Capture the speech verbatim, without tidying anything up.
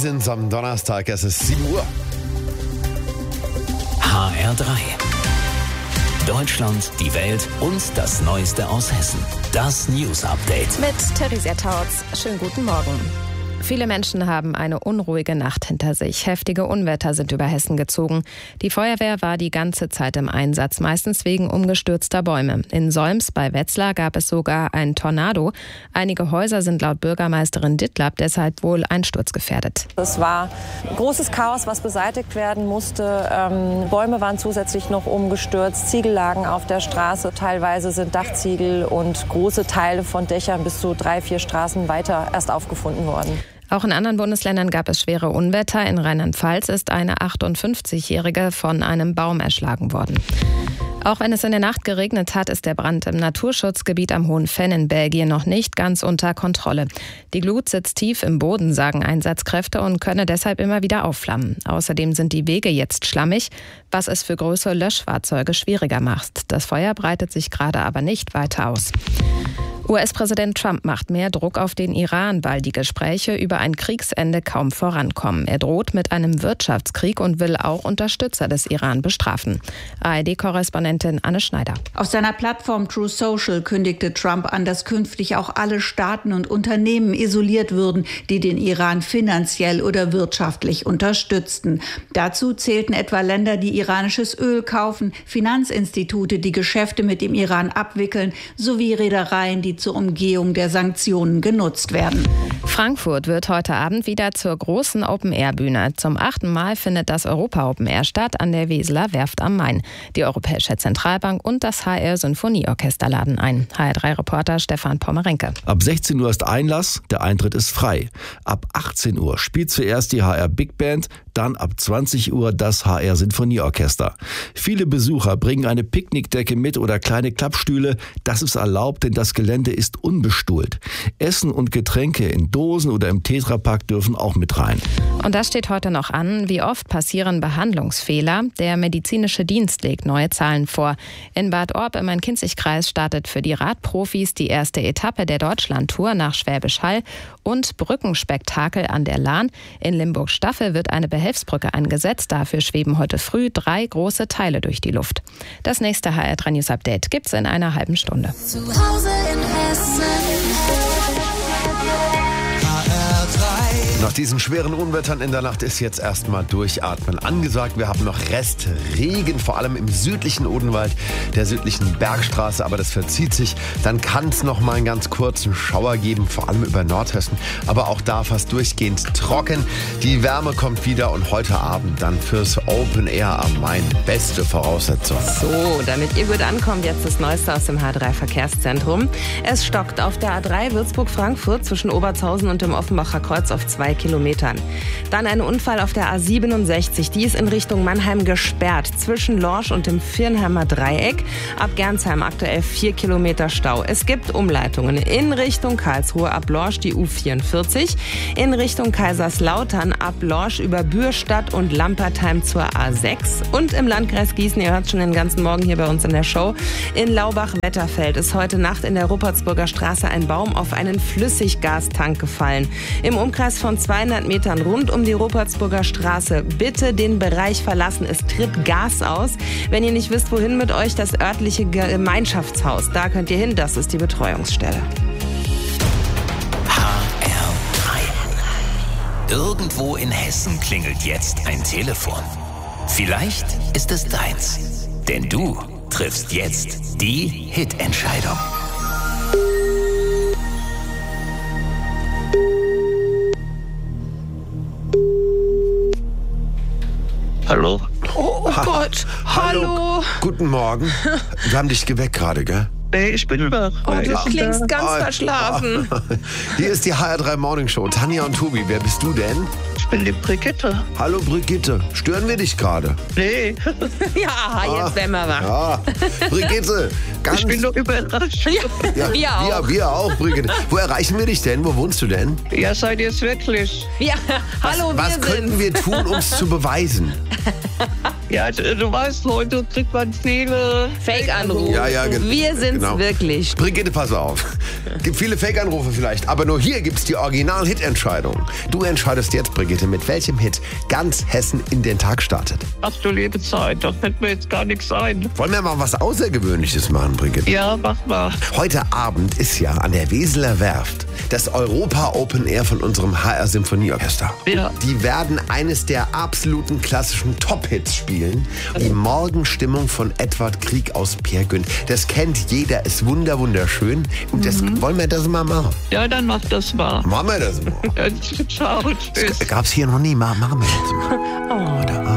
sind am Donnerstag, es ist sieben Uhr. H R drei. Deutschland, die Welt und das Neueste aus Hessen. Das News Update. Mit Theresia Tautz. Schönen guten Morgen. Viele Menschen haben eine unruhige Nacht hinter sich. Heftige Unwetter sind über Hessen gezogen. Die Feuerwehr war die ganze Zeit im Einsatz, meistens wegen umgestürzter Bäume. In Solms bei Wetzlar gab es sogar einen Tornado. Einige Häuser sind laut Bürgermeisterin Dittlab deshalb wohl einsturzgefährdet. Es war großes Chaos, was beseitigt werden musste. Ähm, Bäume waren zusätzlich noch umgestürzt, Ziegel lagen auf der Straße. Teilweise sind Dachziegel und große Teile von Dächern bis zu drei, vier Straßen weiter erst aufgefunden worden. Auch in anderen Bundesländern gab es schwere Unwetter. In Rheinland-Pfalz ist eine achtundfünfzigjährige von einem Baum erschlagen worden. Auch wenn es in der Nacht geregnet hat, ist der Brand im Naturschutzgebiet am Hohen Venn in Belgien noch nicht ganz unter Kontrolle. Die Glut sitzt tief im Boden, sagen Einsatzkräfte, und könne deshalb immer wieder aufflammen. Außerdem sind die Wege jetzt schlammig, was es für größere Löschfahrzeuge schwieriger macht. Das Feuer breitet sich gerade aber nicht weiter aus. U S-Präsident Trump macht mehr Druck auf den Iran, weil die Gespräche über ein Kriegsende kaum vorankommen. Er droht mit einem Wirtschaftskrieg und will auch Unterstützer des Iran bestrafen. A R D-Korrespondentin Anne Schneider. Auf seiner Plattform Truth Social kündigte Trump an, dass künftig auch alle Staaten und Unternehmen isoliert würden, die den Iran finanziell oder wirtschaftlich unterstützten. Dazu zählten etwa Länder, die iranisches Öl kaufen, Finanzinstitute, die Geschäfte mit dem Iran abwickeln, sowie Reedereien, die zur Umgehung der Sanktionen genutzt werden. Frankfurt wird heute Abend wieder zur großen Open-Air-Bühne. Zum achten Mal findet das Europa-Open-Air statt an der Weseler Werft am Main. Die Europäische Zentralbank und das H R-Symphonieorchester laden ein. H R drei Reporter Stefan Pommerenke. Ab sechzehn Uhr ist Einlass, der Eintritt ist frei. Ab achtzehn Uhr spielt zuerst die H R Big Band, dann ab zwanzig Uhr das H R-Sinfonieorchester. Viele Besucher bringen eine Picknickdecke mit oder kleine Klappstühle. Das ist erlaubt, denn das Gelände ist unbestuhlt. Essen und Getränke in Dosen oder im Tetrapack dürfen auch mit rein. Und das steht heute noch an. Wie oft passieren Behandlungsfehler? Der medizinische Dienst legt neue Zahlen vor. In Bad Orb im Main-Kinzig-Kreis startet für die Radprofis die erste Etappe der Deutschlandtour nach Schwäbisch Hall und Brückenspektakel an der Lahn. In Limburg-Staffel wird eine Behelfsbrücke eingesetzt. Dafür schweben heute früh drei große Teile durch die Luft. Das nächste H R drei News Update gibt's in einer halben Stunde. Zu Hause in Hessen. Nach diesen schweren Unwettern in der Nacht ist jetzt erstmal durchatmen angesagt. Wir haben noch Restregen, vor allem im südlichen Odenwald, der südlichen Bergstraße, aber das verzieht sich. Dann kann es noch mal einen ganz kurzen Schauer geben, vor allem über Nordhessen, aber auch da fast durchgehend trocken. Die Wärme kommt wieder und heute Abend dann fürs Open Air am Main beste Voraussetzung. So, damit ihr gut ankommt, jetzt das Neueste aus dem H drei Verkehrszentrum. Es stockt auf der A drei Würzburg-Frankfurt zwischen Obertshausen und dem Offenbacher Kreuz auf zwei Kilometern. Dann ein Unfall auf der A siebenundsechzig. Die ist in Richtung Mannheim gesperrt. Zwischen Lorsch und dem Viernheimer Dreieck. Ab Gernsheim aktuell vier Kilometer Stau. Es gibt Umleitungen in Richtung Karlsruhe ab Lorsch die U vierundvierzig. In Richtung Kaiserslautern ab Lorsch über Bürstadt und Lampertheim zur A sechs. Und im Landkreis Gießen, ihr hört schon den ganzen Morgen hier bei uns in der Show, in Laubach-Wetterfeld ist heute Nacht in der Ruppertsburger Straße ein Baum auf einen Flüssiggastank gefallen. Im Umkreis von zweihundert Metern rund um die Ruppertsburger Straße bitte den Bereich verlassen. Es tritt Gas aus. Wenn ihr nicht wisst, wohin mit euch, das örtliche Gemeinschaftshaus. Da könnt ihr hin, das ist die Betreuungsstelle. H R drei. Irgendwo in Hessen klingelt jetzt ein Telefon. Vielleicht ist es deins. Denn du triffst jetzt die Hitentscheidung. Hallo? Oh, oh Ha- Gott, hallo. Guten Morgen. Wir haben dich geweckt gerade, gell? Nee, ich bin wach. Oh, du Ich- klingst ganz Ah, verschlafen. Hier ist die H R drei Morning Show. Tanja und Tobi, wer bist du denn? Ich bin die Brigitte. Hallo Brigitte, stören wir dich gerade? Nee, Ja, jetzt werden wir wach. Ja, Brigitte, ganz... ich bin nur überrascht. ja, wir auch. Wir, wir auch, Brigitte. Wo erreichen wir dich denn? Wo wohnst du denn? Ja, seid ihr es wirklich? Ja, hallo, Was wir könnten sind. wir tun, um es zu beweisen? Ja, du weißt, heute kriegt man viele Fake-Anrufe. Ja, ja, gen- Wir sind's genau. wirklich. Brigitte, pass auf. Gibt viele Fake-Anrufe vielleicht, aber nur hier gibt's die Original-Hit-Entscheidung. Du entscheidest jetzt, Brigitte, mit welchem Hit ganz Hessen in den Tag startet. Ach du liebe Zeit, da fällt mir jetzt gar nichts ein. Wollen wir mal was Außergewöhnliches machen, Brigitte? Ja, mach mal. Heute Abend ist ja an der Weseler Werft das Europa Open Air von unserem H R Symphonieorchester. Ja. Die werden eines der absoluten klassischen Top-Hits spielen. Die Morgenstimmung von Edward Grieg aus Peer Gynt. Das kennt jeder, ist wunder wunderschön. Und das wollen wir das mal machen. Ja, dann mach das mal. Machen wir das mal. Ja, ciao, tschüss. Gab's hier noch nie. Machen wir das mal. Heute Abend.